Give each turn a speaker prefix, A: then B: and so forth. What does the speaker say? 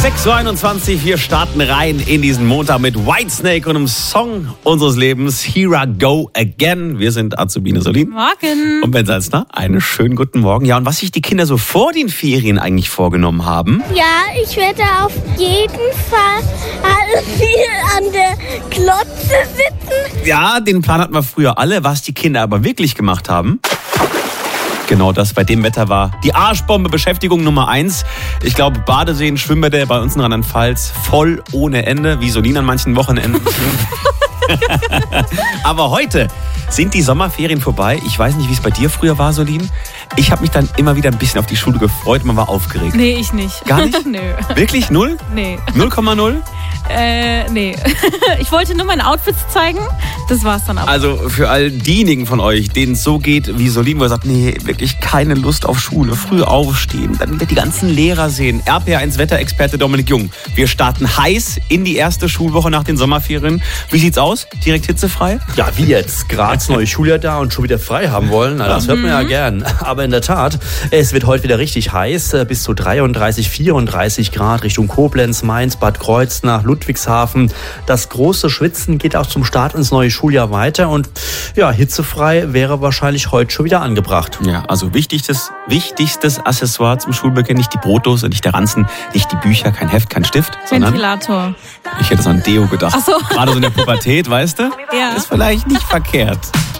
A: 6:21 Uhr, wir starten rein in diesen Montag mit Whitesnake und einem Song unseres Lebens, Here I Go Again. Wir sind Azubine Solin.
B: Morgen.
A: Und Ben Salzner, einen schönen guten Morgen. Ja, und was sich die Kinder so vor den Ferien eigentlich vorgenommen haben?
C: Ja, ich werde auf jeden Fall viel an der Klotze sitzen.
A: Ja, den Plan hatten wir früher alle. Was die Kinder aber wirklich gemacht haben, genau das bei dem Wetter war die Arschbombe, Beschäftigung Nummer 1. Ich glaube, Badeseen, Schwimmbäder bei uns in Rheinland-Pfalz voll ohne Ende, wie Solin an manchen Wochenenden. Aber heute sind die Sommerferien vorbei. Ich weiß nicht, wie es bei dir früher war, Solin. Ich habe mich dann immer wieder ein bisschen auf die Schule gefreut. Man war aufgeregt.
B: Nee, ich nicht.
A: Gar nicht?
B: Nö.
A: Wirklich? 0?
B: Nee.
A: 0,0?
B: Nee. Ich wollte nur meine Outfits zeigen. Das war's dann aber.
A: Also für all diejenigen von euch, denen es so geht wie Solin, wo er sagt, nee, wirklich keine Lust auf Schule, früh aufstehen, dann wieder die ganzen Lehrer sehen. RPR1 Wetterexperte Dominik Jung. Wir starten heiß in die erste Schulwoche nach den Sommerferien. Wie sieht's aus? Direkt hitzefrei?
D: Ja, wie jetzt? Gerade das neue Schuljahr da und schon wieder frei haben wollen. Na, das hört man ja gern. Aber in der Tat, es wird heute wieder richtig heiß. Bis zu 33, 34 Grad Richtung Koblenz, Mainz, Bad Kreuznach, Ludwigshafen. Das große Schwitzen geht auch zum Start ins neue Schuljahr weiter. Und ja, hitzefrei wäre wahrscheinlich heute schon wieder angebracht.
A: Ja, also wichtigstes Accessoire zum Schulbeginn, nicht die Brotdose, nicht der Ranzen, nicht die Bücher, kein Heft, kein Stift, sondern
B: Ventilator.
A: ich hätte so an Deo gedacht.
B: Ach so.
A: Gerade so in der Pubertät, weißt du?
B: Ja.
A: Ist vielleicht nicht verkehrt.